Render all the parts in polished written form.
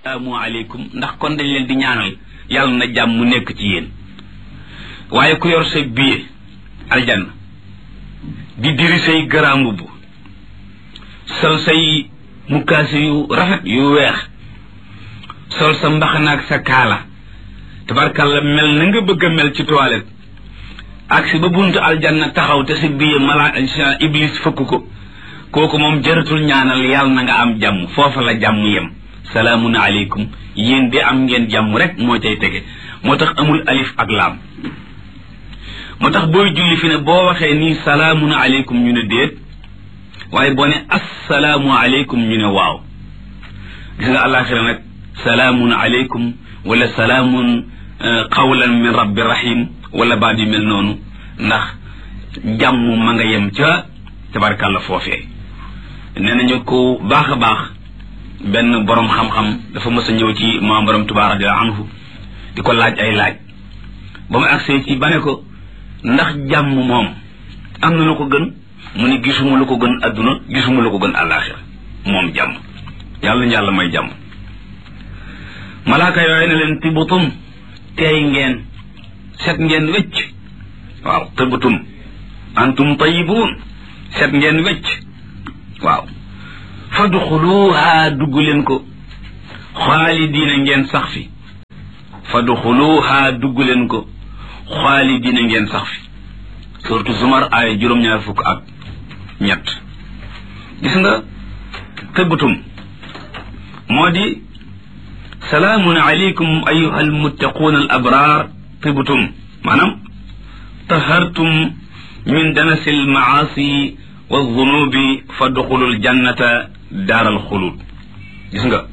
salaamu aleykum ndax kon dañ leen di ñaanal yàlla na jàmm mu nekk ci yéen waaye ku yor say billet aljanna di diri say grand mbubb sol say mukkaasi yu rafet yu weex sol sa mbaxanaak sa kaala tabarkalla mel na nga bëgg a mel ci toilette ak si ba buntu aljanna taxaw te sa billet mala iblis fëkk ko kooku moom jaratul ñaanal yàlla na nga am jàmm foofa la jàmm yem salaamun aleykum yéen de am ngeen jàmm rek moo cay tege moo tax amul alif ak laam moo tax booy julli fi ne boo waxee nii salaamun aleykum ñu ne déet waaye boo ne assalaamu aleykum ñu ne waaw gis nga àllaaxira nag salaamun aleykum wala salaamun qawlan min rabbi rahim wala baat yu mel noonu ndax jàmm ma nga yem ca tabarkàlla foofee nee nañu ko baax a baax benn borom xam-xam dafa mës a ñëw ci maam borom Tuubaa radiyallaahu anhu di ko laaj ay laaj ba mu agsee ci ba ne ko ndax jàmm moom am na lu ko gën mu ne gisuma lu ko gën adduna gisuma lu ko gën àllaaxira moom jàmm yàlla ñu yàlla may jàmm malaaka yooyu ne leen tibutum teey ngeen set ngeen wecc waaw tibutum antum tayibuun set ngeen wecc waaw fadxuluha dugg leen ko xaalidiina ngeen sax fi fadxuluha dugg leen ko xaalidiina ngeen sax fi surtout Zumar ay juróom-ñaar fukk ak ñett gis nga tëbbatum moo di salaamun aleykum ayuha almuttaquuna al abraar tëbbatum maanaam tahartum min danasi almaasi wa zunubi fadxulu aljannata daaral xuluud gis nga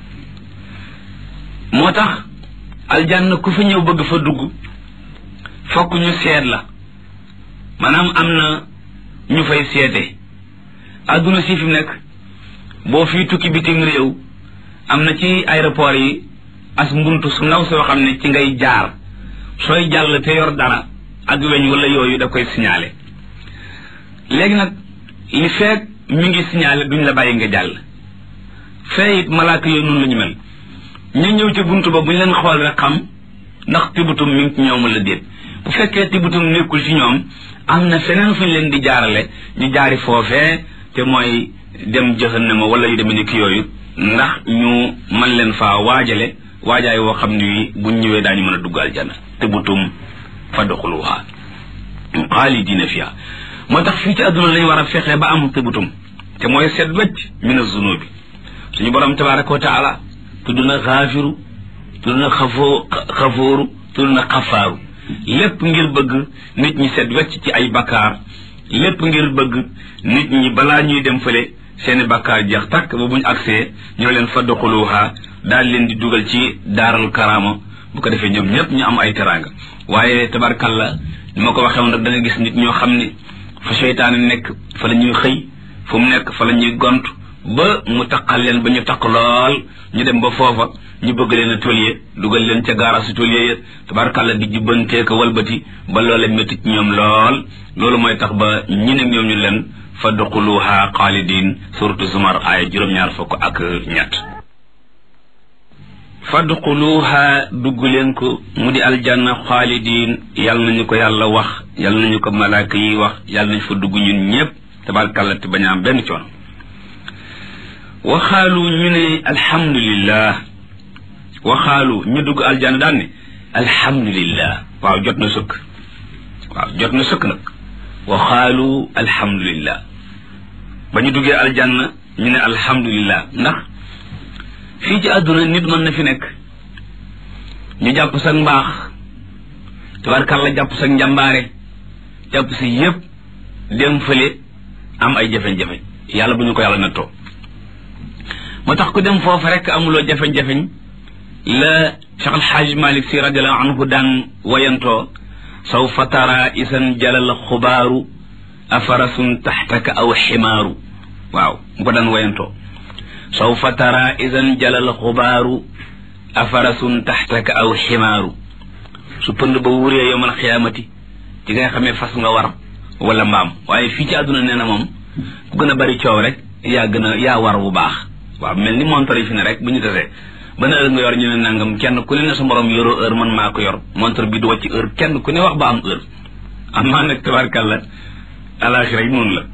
moo tax aljanna ku fi ñëw bëgg fa dugg fokk ñu seet la maanaam am na ñu fay seete adduna si fi nekk boo fii tukki bitim réew am na ci aéroport yi as mbuntu su ndaw soo xam ne ci ngay jaar sooy jàll te yor dara ak weñ wala yooyu da koy signalé léegi nag li feek mi ngi signalé duñ la bàyyi nga jàll fee it malaaka yooyu noonu la ñu mel ñu ñëw ci buntu ba bu ñu leen xool rek xam ndax tibutum mi ngi ci ñoom la déet bu fekkee tibutum nekkul ci ñoom am na feneen fu ñu leen di jaarale ñu jaari foofee te mooy dem jahannama wala yu demee ni ki yooyu ndax ñu mën leen faa waajale waajaay woo xam ne buñ ñëwee daañu mën a dugg aljanna tibutum fadxuluha xaalidiina fiha moo tax fii ci àdduna lañ war a fexe ba am tibutum te mooy seet wecc min az-zunubi suñu borom tabaraka wa taala tudd na xaafiru tudd na xafooru tudd na xafaaru lépp ngir bëgg nit ñi seet wecc ci ay bakkaar lépp ngir bëgg nit ñi balaa ñuy dem fële seeni bakkaar jeex tàkk ba buñ agsee ñoo leen fadxuluha daal leen di dugal ci daaral karaama bu ko defee ñoom ñëpp ñu am ay teraanga waaye tabarkalla ni ma ko waxee woon rek da nga gis nit ñoo xam ne fa seytaane nekk fa la ñuy xëy fu mu nekk fa la ñuy gont ba mu taqal leen ba ñu taq lool ñu dem ba foofa ñu bëgg leen a tolye dugal leen ca gaarasu tolye ya tabarkalla di jubbantee ko walbati ba loola métti ci ñoom lool loolu mooy tax ba ñi ne ñoom ñu leen fadxuluha xaalidin suratu Zumar aaya juróom-ñaar fukk ak ñett fadxuluha dugg leen ko mu di aljanna xaalidin yàlla nañu ko yàlla wax yàlla nañu ko malaaka yi wax yàlla nañu fa dugg ñun ñëpp tabarkalla te bañ a am benn coono waxaalu ñu ne alhamdulillah waxaalu ñu dugg aljanna daan ne alhamdulillah waaw jot na sëkk waaw jot na sëkk nag waxaalu alhamdulillah ba ñu duggee aljanna ñu ne alhamdulillah ndax fii ci àdduna nit mën na fi nekk ñu jàpp sa mbaax tabarkalla jàpp sa njàmbaare jàpp si yëpp dem fële am ay jafe-jafe yàlla bu ñu ko yàlla nattoo moo tax ku dem foofu rek amuloo jafe-jafeñ la Cheikh Al Hadj Malick Sy radiyallahu anhu daan wayantoo sawfa tara isan jalal xubaaru afarasun taxtaka aw ximaaru waaw mu ko daan wayantoo sawfa tara isan jalal xubaaru afarasun taxtaka aw ximaaru su pënd ba wuree yawmal xiyaamati ci nga xamee fas nga war wala mbaam waaye fii ci àdduna nee na moom ku gën a bari coow rek yaa war bu baax waaw mel ni montor yi fi ne rek bu ñu tasee ban heure nga yor ñu ne nangam kenn ku ne sa morom yoroo heure man maa ko yor montre bi du wàcc heure kenn ku ne wax ba am heure amaa nag tabarkàlla alaxira yi noonu la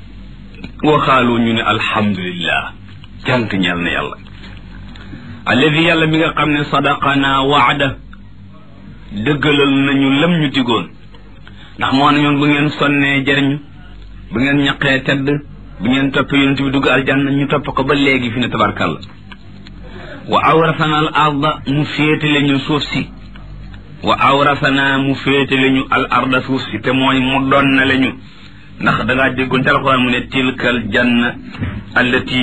waxaalu ñu ne alhamdulillah cant ñal na yàlla alladi yàlla mi nga xam ne sadaqana waada dëggalal nañu lam ñu digoon ndax moo nañoon bu ngeen sonnee jariñu bu ngeen ñaqee tedd bu ngeen topp yonent bi dugg aljanna ñu topp ko ba léegi fi ne tabarkàlla wa awrasana al arda mu féetale ñu suuf si wa awrasana mu féetale ñu al arda suuf si te mooy mu donnale ñu ndax dangaa déggoon ci alxuraan mu ne tilkal janna allati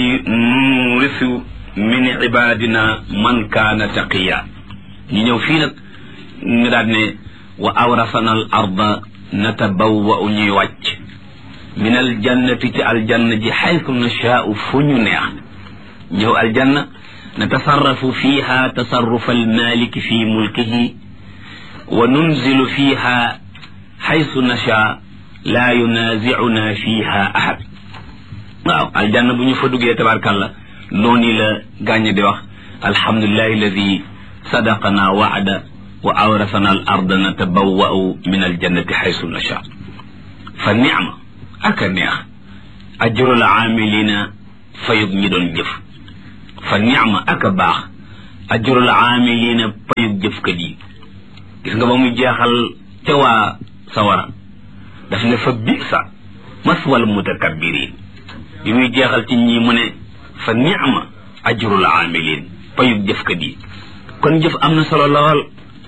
nurisu min ibadina man kaana taqiya ñu ñëw fii nag ñu daal ne wa awrasana al arda natabawwa ñuy wàcc min al jannati ci aljanna ji xaytu nashaau fu ñu neex ñëw aljanna natasarrafu fiha tasarrufa almaliki fi mulkihi wa nunzilu fiha xaytu nashaa laa yunaazicuna fiha ahad waaw aljanna bu ñu fa duggee tabarkàlla noonu la gàññe di wax alhamdulilahi alladi sadaqana waada wa awrasana al arda natabawwa'u min aljannati xaysu nasha fa nicma aka neex ajrul aamilina fayug ñi doon jëf fa nicma aka baax ajrul aamilina fayug jëfkat yi gis nga ba muy jeexal ca waa sawara daf ne fa bisa maswal mutakabbirin bi muy jeexal ci ñi mu ne fa nicma ajrul aamilin fayug jëfkat yi kon jëf am na solo lool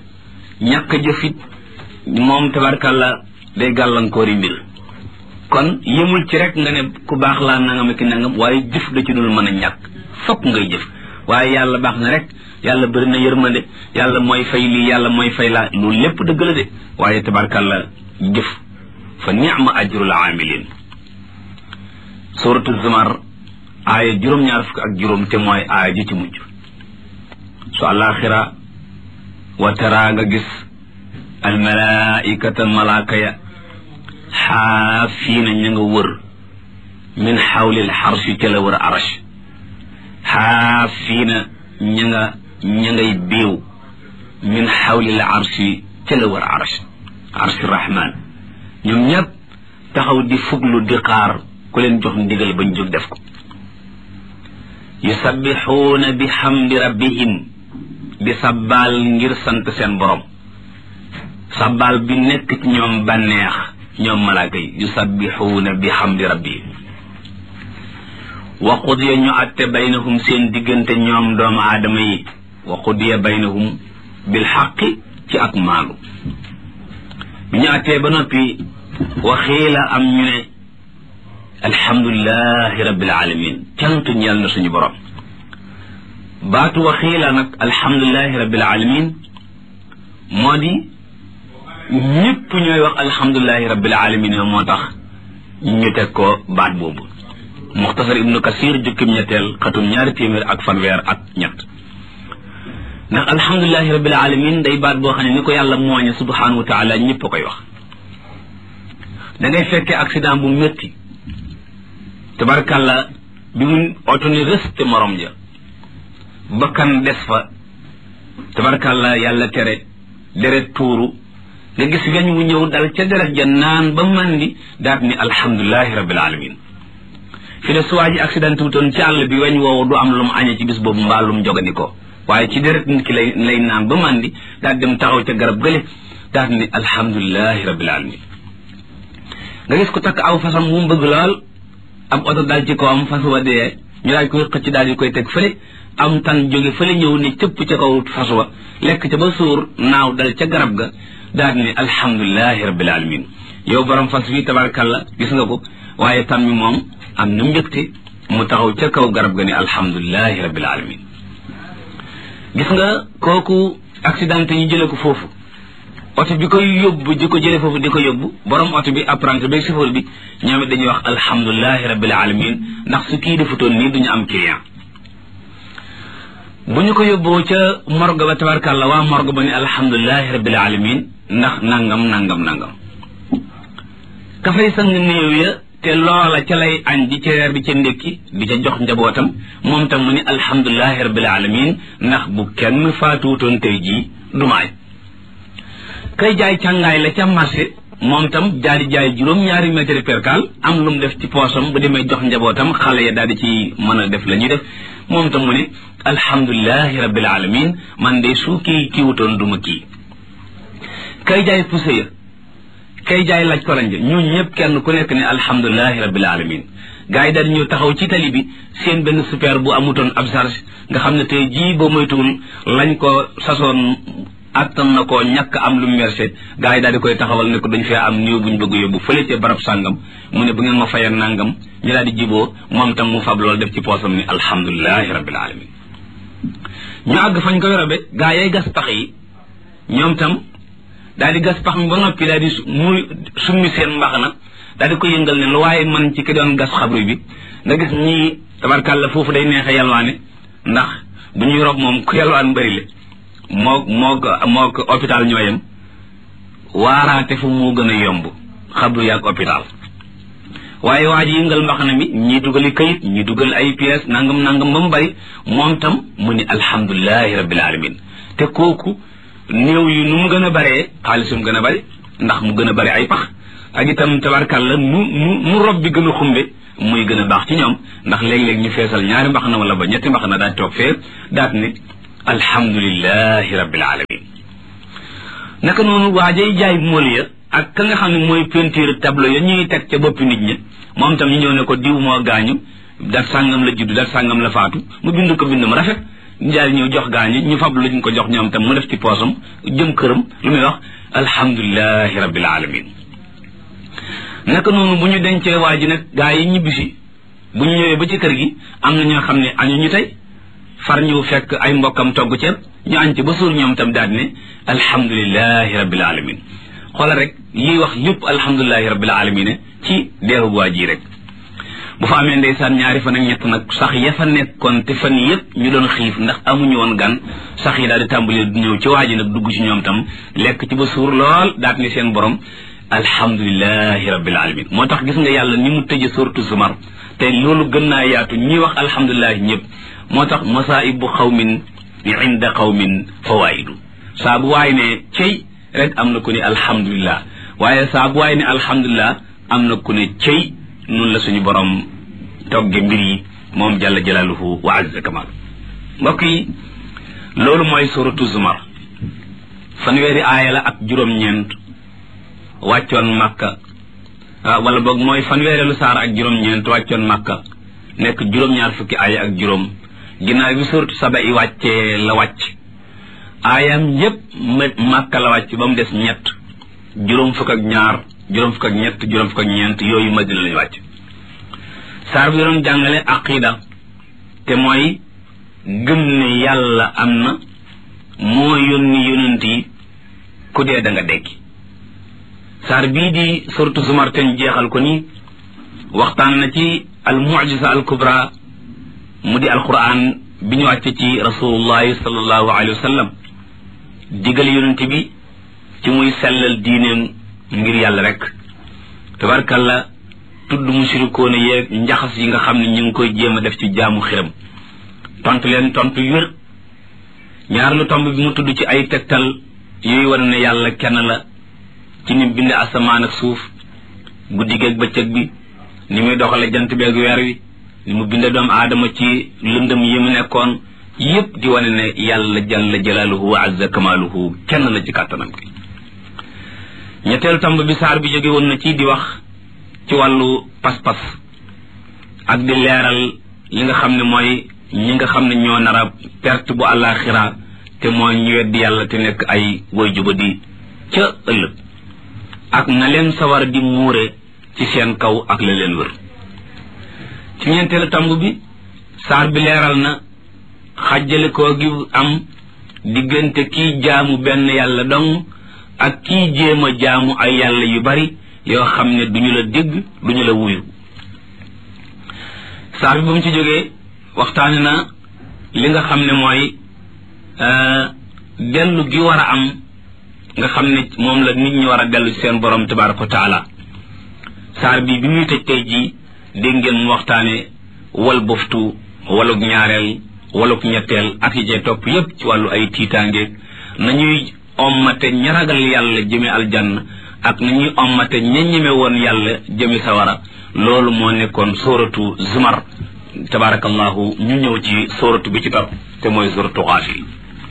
ñàkk jëfit moom tabarkàlla day gàllankoori mbir kon yëmul ci rek nga ne ku baax laa nangam ak nangam waaye jëf da ci dul mën a ñàkk fokk ngay jëf waaye yàlla baax na rek yàlla bëri na yërmande yàlla mooy fay lii yàlla mooy fay laa loolu lépp dëgg la de waaye tabarkàlla jëf fa ni'ma ajrul aamilin suratu zumar aaya juróom-ñaar fukk ak juróom te mooy aaya ji ci mujj su àllaaxira wa tara nga gis almalaikata malaaka ya xaafiina ña nga wër min xawlil xarshi ca la wër arash xaafiina ña ngay béew min xawlil arshi ca la wër arash arshi rahman ñoom ñëpp taxaw di fuglu di xaar ku leen jox ndigal bañ jóg def ko yusabbixuuna bi xamdi rabbihim di sabbaal ngir sant seen borom sabbaal bi nekk ci ñoom bànneex ñoom malaaka yi yusabbixuuna bi xamdi rabbihim wa qudiya ñu atte baynahum seen diggante ñoom doomu aadama yi wa qudiya baynahum bil xaqi ci ak maandu bi ñu attee ba noppi waxiila am ñu ne alhamdulilahi rabbil alamin cant ñeel na suñu borom baatu waxiila nag alhamdulilahi rabbil alamin moo di ñëpp ñooy wax alhamdulilahi rabbil alamin moo tax ñu teg ko baat boobu muxtasar ibnu kasir jukkim ñetteel xatum 200 ndax alhamdulilahi rabbil alamin day baat boo xam ne ni ko yàlla mooñe subhanahu wa taala ñëpp a koy wax da ngay fekkee accident bu métti tabarkàlla bi mu oto ni rëste morom ja bakkan des fa tabarkàlla yàlla tere deret tuuru nga gis weñ wu ñëw dal ca deret ja naan ba mandi daat ni alhamdulilahi rabbil alamin fi ne suwaa ji accident wutoon ci àll bi weñ woowu du am lu mu añee ci bis boobu mbaa lu mu jogandikoo waaye ci deret nit ki lay naan ba mandi daat dem taxaw ca garab gële daat ni alhamdulilahi rabbil alamin nga gis ko takk aw fasam mu bëgg lool am oto daal ci kawam fas wa dee ñu daal koy xëcc daal di koy teg fële am tan jóge fële ñëw ne cëpp ca kaw fas wa lekk ca ba suur naaw dal ca garab ga daal ni alhamdulilahi rabbil alamin yow borom fas wi tabarkalla gis nga ko waaye tan mi moom am na mbégte mu taxaw ca kaw garab ga ni alhamdulilahi rabbil alamin gis nga kooku accidenté ñu jële ko foofu oto bi koy yóbbu di ko jële foofu di ko yóbbu borom oto bi apprenti bay chauffeur bi ñoom it dañuy wax alhamdulilahi rabbil alamin ndax su kii defutoon nii duñu am client bu ñu ko yóbboo ca morgue ba tabarkàlla waa morgue ba ni alhamdulilahi rabbil alamin ndax nangam ka fay sang néew ya te loola ca lay añ di ca reer di ca ndékki di ca jox njabootam moom tam mu ni alhamdulilahi rabbil alamin ndax bu kenn faatuutoon tey jii du ma añ kay jaay càngaay la ca marché moom tam daal di jaay juróom-ñaari mètre percal am lu mu def ci poosam bu demee jox njabootam xale ya daal di ci mën a def la ñuy def moom tam mu ne alhamdulilahi rabbil alamin man de su kii wutoon du ma kii kay jaay poussé ya kay jaay laaj ko lañ ñun ñëpp kenn ku nekk ne alhamdulilahi rabbil alamin gars yi daal di ñëw taxaw ci tali bi seen benn super bu amutoon ab charge nga xam ne tey jii boo moytuwul lañ ko sasoon attan na ko ñàkk am lu mercé gars yi daal di koy taxawal ne ko dañ fee am néew buñ bëgg yóbbu fële ca barab sàngam mu ne bu ngeen ma fayal nangam ñu daal di jiboo moom tam mu fab loolu def ci poosam ni alhamdulilahi rabbil alamin ñu àgg fañ ko yorobe gars yay gas pax yi ñoom tam daal di gas pax mi ba noppi daal di muy summi seen mbaxana daal di ko yëngal ne lu waaye man ci ki doon gas xabru bi nga gis ñii tabarkàlla foofu day neexe yalwaane ndax bu ñuy rob moom ku yalwaan bëri le mook hôpital ñooyam waaraate fu moo gën a yomb xabru yaag hôpital waaye waa ji yëngal mbaxana mi ñii dugali kayit ñii dugal ay pièces nangam ba mu bari moom tam mu ni alhamdulilahi rabbil alamin te kooku néew yi nu mu gën a baree xaalisum gën a bari ndax mu gën a bari ay pax ak itam tabarkàlla nu rob bi gën a xumbe muy gën a baax ci ñoom ndax léeg-léeg ñu feesal ñaari mbaxana wala ba ñetti mbaxana daal toog fee daat ne alhamdulilahi rabbil alamin naka noonu waajay jaay mool ya ak ka nga xam ne mooy peinture tableau ya ñuy teg ca boppi nit ñi moom tam ñu ñëw ne ko diw moo gaañu dat sàngam la judd dat sàngam la faatu mu bind ko bind mu rafet njaay ñëw jox gaañu ñu fab luñ ko jox ñoom tam mu def ci poosam jëm këram lu muy wax alhamdulilahi rabbil alamin naka noonu bu ñu dencee waa ji nag gaa yi ñibbisi bu ñu ñëwee ba ci kër gi am na ñoo xam ne añu ñu tey far ñëw fekk ay mbokkam togg ceeb ñu añ ci ba suur ñoom tam daal ne alhamdulilahi rabbil alamin xoolal rek liy wax lépp alhamdulilahi rabbil alamin ci deewu waa ji rek bu fa amee ndeysaan ñaari fan ak ñett nag sax ya fa nekkoon te fan yëpp ñu doon xiif ndax amuñu woon gan sax yi daal di tàmbali ñëw ci waa ji nag dugg ci ñoom tam lekk ci ba suur lool daat ni seen borom alhamdulilahi rabbil alamin moo tax gis nga yàlla ni mu tëje suratu Zumar te loolu gën naa yaatu ñi wax alhamdulilahi ñëpp moo tax masaibu xawmin inda qawmin fawaidu saa bu waay ne cey rek am na ku ne alhamdulilah waaye saa bu waay ne alhamdulilah am na ku ne cey nun la suñu borom togge mbir yi moom jalla jalaaluhu wa azza kamal mbokk yi loolu mooy suratu Zumar fanweeri aaya la ak juróom-ñeent wàccoon Makka wala boog mooy fanweereelu saar ak juróom-ñeent wàccoon Makka nekk juróom-ñaar fukki aaya ak juróom ginnaaw bi suratu Saba yi wàccee la wàcc aayam yépp Makka la wàcc ba mu des ñett juróom fukk ak ñaar juróom fukk ak ñett juróom fukk ak ñeent yooyu Madina lañu wàcc saar bi doon jàngale aqida te mooy gëm ne yàlla am na moo yónni yonent yi ku dee da nga dekki saar bii di suratu Zumar ten jeexal ko nii waxtaan na ci al mu'jiza al kubra mu di alquran bi ñu wàcce ci rasulullahi sallallahu alayhi wa sallam digal yonent bi ci muy sellal diineem ngir yàlla rek tabarkalla tudd mushrikoona yeeg njaxas yi nga xam ne ñu ngi koy jéem a def ci jaamu xiram tontu leen tontu wér ñaar lu tomb bi mu tudd ci ay tegtal yooyu wane ne yàlla kenn la ci ni bind asamaan ak suuf guddi geeg bëccëg bi ni muy doxale jant beeg weer wi ni mu binde doomu aadama ci lëndëm yi mu nekkoon yépp di wane ne yàlla jalla jalaaluhu wa azza kamaaluhu kenn la ci kàttanam gi ñetteelu tomb bi saar bi jóge woon na ci di wax ci wàllu pas-pas ak di leeral li nga xam ne mooy ñi nga xam ne ñoo nar a perte bu àllaaxira te mooy ñu weddi yàlla te nekk ay woy juba di ca ëllëg ak na leen sawar di muure ci seen kaw ak la leen wër ci ñeenteelu tomb bi saar bi leeral na xàjjale koo gi am diggante kii jaamu benn yàlla dong ak kii jéem a jaamu ay yàlla yu bari yoo xam ne duñu la dégg duñu la wuyu saar bi ba mu ci jógee waxtaane na li nga xam ne mooy dellu gi war a am nga xam ne moom la nit ñi war a dellu ci seen borom tabaraka wa taala saar bi muy tëj tey jii dégg ngeen mu waxtaane wal boftu waluk ñaareel waluk ñetteel ak yi cee topp yépp ci wàllu ay tiitaangeeg nañuy ommate ña ragal yàlla jëme aljanna ak nañuy ommate ña ñeme woon yàlla jëme sawara loolu moo nekkoon sóoratu zumar tabarakallahu ñu ñëw ci sóoratu bi ci topp te mooy sóoratu xaafiri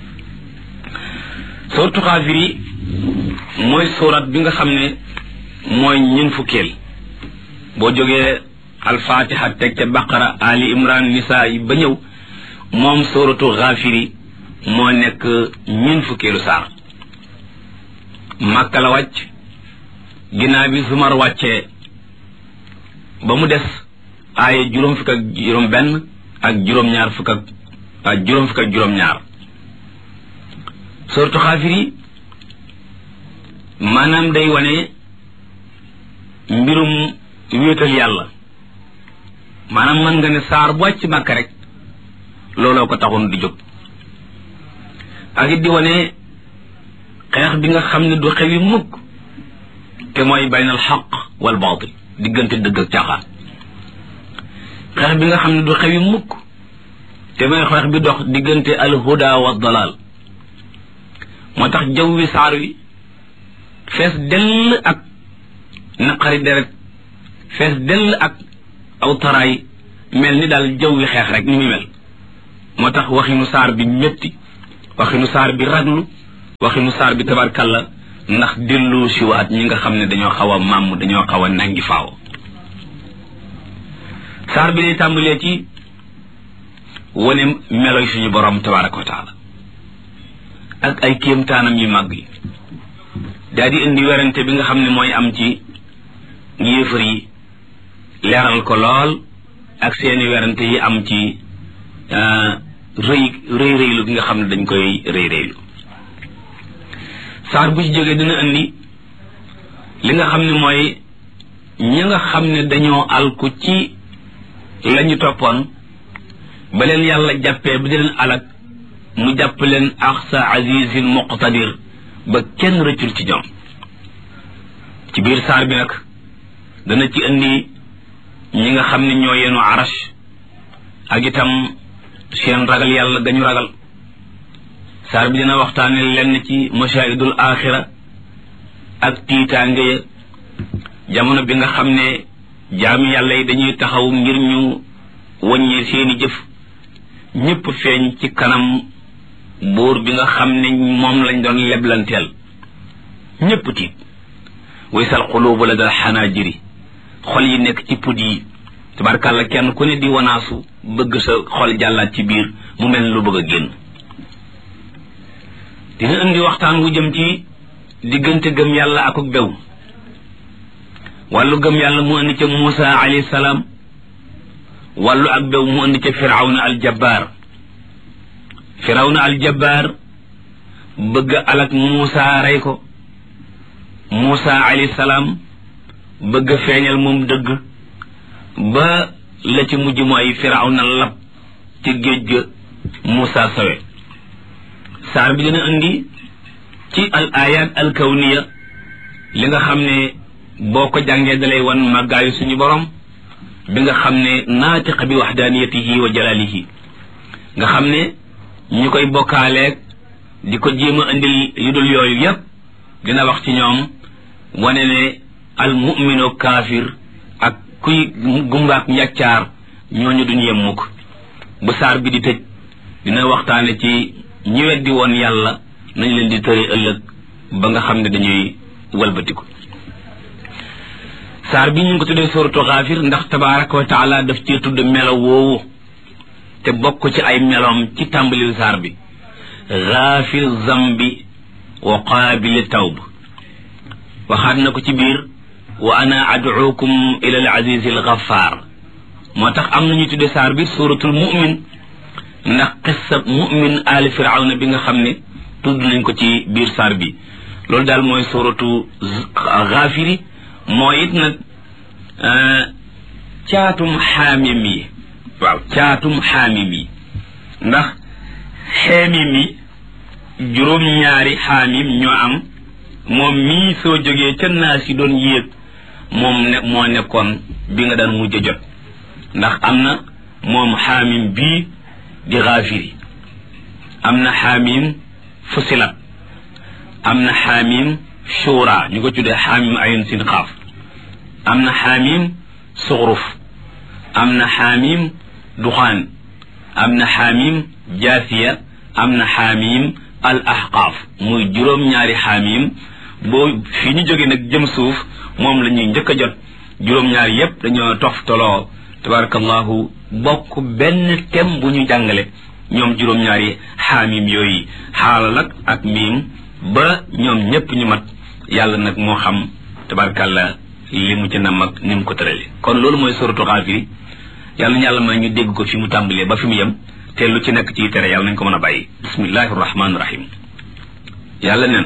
sóoratu xaafiri mooy sóorat bi nga xam ne mooy ñun fukkeel boo jógee alfatiha teg ca baqara ali imran nisa yi ba ñëw moom sóoratu xaafiri moo nekk ñun fukkeelu saar màkka la wàcc ginnaaw bi zumar wàccee ba mu des aaya juróom fukk ak juróom benn ak juróom-ñaar fukk ak juróom fukk ak juróom-ñaar sóoratu xaafiri maanaam day wane mbirum wéetal yàlla maanaam mën nga ne saar bu wàcc màkka rek looloo ko taxoon di jóg ak it di wane xeex bi nga xam ne du xewi mukk te mooy baynal xaq wal baatil diggante dëgg ak caaxaan xeex bi nga xam ne du xewi mukk te mooy xeex bi dox diggante al huda wa dalal moo tax jaww wi saar wi fees dell ak naqari deret fees dell ak aw taraay mel ni daal jaww wi xeex rek ni muy mel moo tax waxinu saar bi métti waxinu saar bi raglu waxinu saar bi tabarkalla ndax dellu siwaat ñi nga xam ne dañoo xaw a màmm dañoo xaw a nangi faaw saar bi day tàmbalee ci wane meloy suñu borom tabaraka wa taala ak ay kéemtaanam yu màgg yi daa di indi werante bi nga xam ne mooy am ci yéefar yi leeral ko lool ak seeni werante yi am ci rëylu gi nga xam ne dañ koy rëylu saar bu ci jógee dina indi li nga xam ne mooy ñi nga xam ne dañoo alku ci lañu toppoon ba leen yàlla jàppee ba di leen alak mu jàpp leen axsa azizin muqtadir ba kenn rëccul ci ñoom ci biir saar bi nag dana ci indi ñi nga xam ne ñoo yenu arash ak itam seen ragal yàlla gañu ragal saar bi dina waxtaane lenn ci mashaahidul axira ak tiitaange ya jamono bi nga xam ne jaami yàlla yi dañuy taxaw ngir ñu wàññee seeni jëf ñépp feeñ ci kanam buur bi nga xam ne moom lañ doon leblanteel ñépp tiit waysal xuluubu la dal xanaajiri xol yi nekk ci put yi tabarkàlla kenn ku ne di wanaasu bëgg sa xol jàllaat ci biir mu mel lu bëgg a génn dina indi waxtaan wu jëm ci diggante gëm yàlla akuk bew wàllu gëm yàlla mu indi ca Muusa alayhi salaam wàllu ak bew mu indi ca firawna aljabbaar bëgg alak Muusa rey ko Muusa alayhi salaam bëgg feeñal moom dëgg ba la ci mujj mooy firawna lab ci géej ga Muusa sawe saar bi dina indi ci al ayat al kawniya li nga xam ne boo ko jàngee dalay wan màggaayu suñu borom bi nga xam ne naatiq bi waxdaaniyatihi wa jalalihi nga xam ne ñu koy bokkaaleeg di ko jéem a indil yu dul yooyu yépp dina wax ci ñoom wane ne al mu'minu kaafir ak kuy gumbaak njàccaar ñooñu duñ yem mukk bu saar bi di tëj dina waxtaane ci ñi weddi woon yàlla nañ leen di tëri ëllëg ba nga xam ne dañuy walbatiku saar bi ñu ngi ko tuddee suuratu Gaafir ndax tabaaraka wa taala daf cee tudd melo woowu te bokk ci ay meloom ci tàmbali saar bi gaafir zambi wa qaabili tawb waxaat na ko ci biir wa ana ad'uukum ila al aziz al ghaffar moo tax am nañu tudde saar bi suuratul mu'min ndax qissa mu'min ali firawna bi nga xam ne tudd nañ ko ci biir saar bi loolu daal mooy suuratu gaafiri moo it nag caatum xaamim yi waaw caatum xaamim yi ndax xeemim yi juróom-ñaari xaamim ñoo am moom mii soo jógee ca naas yi doon yéeg moo nekkoon bi nga daan mujj jot ndax am na moom xaamim bii di Gaafiri am na xaamim Fusilat am na xaamim Shura ñu ko tuddee xaamim Ayn Sin Qaaf am na xaamim Suxruf am na xaamim Duxaan am na xaamim Jaasiya am na xaamim al Ahqaaf muy juróom-ñaari xaamim boo fi ñu jógee nag jëm suuf moom la ñuy njëkk a jot juróom-ñaari yépp dañoo toftaloo tabarakallahu bokk benn thème bu ñu jàngale ñoom juróom-ñaari xaamim yooyu xaala nag ak miim ba ñoom ñépp ñu mat yàlla nag moo xam tabarakallah li mu ci nam ak ni mu ko tërale kon loolu mooy suratu Gaafiri yàlla ñu yàlla may ñu dégg ko fi mu tàmbalee ba fi mu yem te lu ci nekk ci tere yàlla nañ ko mën a bàyyi bismillahi rahmaani rahim yàlla nee na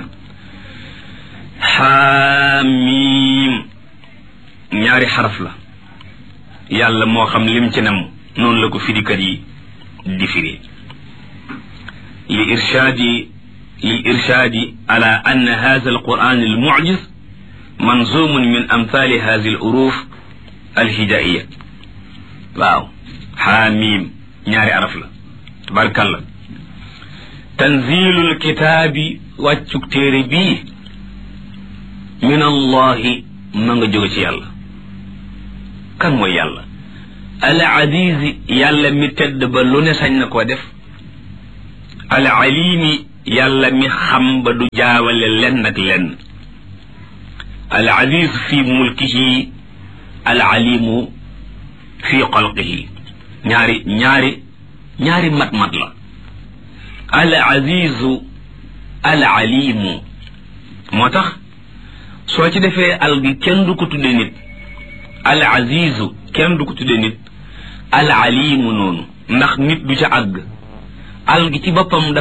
xaamim ñaari xaraf la yàlla moo xam lim ci nam noonu la ko firikat yi di firi lil irshaadi ala anna hadha alquran almu'jiz manzumun min amthali hadhihi aluruf alhijaiya waaw xaamim ñaari araf la tabarkalla tanzilul kitaabi wàccuk téere bii min allahi ma nga jóge ci yàlla kan mooy yàlla al azizi yàlla mi tedd ba lu ne sañ na koo def al alimi yàlla mi xam ba du jaawale lenn ak lenn al aziz fi mulkihi al alimu fi xalqihi ñaari mat la al azizu al alimu moo tax soo ci defee al gi kenn du ko tudde nit al azizu kenn du ko tudde nit al alimu noonu ndax nit du ca àgg al gi ci boppam